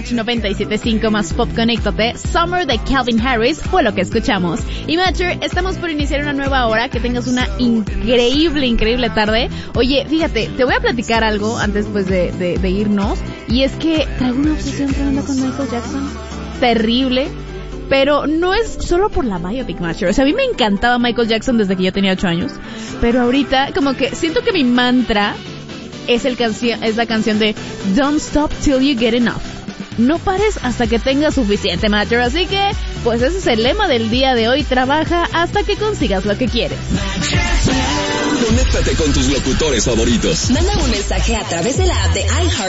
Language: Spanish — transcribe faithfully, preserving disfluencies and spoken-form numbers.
Match noventa y siete punto cinco más Pop Conéctate. Summer de Calvin Harris fue lo que escuchamos. Y Matcher, estamos por iniciar una nueva hora. Que tengas una increíble, increíble tarde. Oye, fíjate, te voy a platicar algo antes pues de, de, de irnos. Y es que traigo una obsesión tremenda con Michael Jackson. Terrible. Pero no es solo por la biopic, Matcher. O sea, a mí me encantaba Michael Jackson desde que yo tenía ocho años. Pero ahorita, como que siento que mi mantra es, el canción, es la canción de Don't Stop Till You Get Enough. No pares hasta que tengas suficiente, Matcher. Así que, pues ese es el lema del día de hoy. Trabaja hasta que consigas lo que quieres. Conéctate con tus locutores favoritos. Manda un mensaje a través de la app de iHeart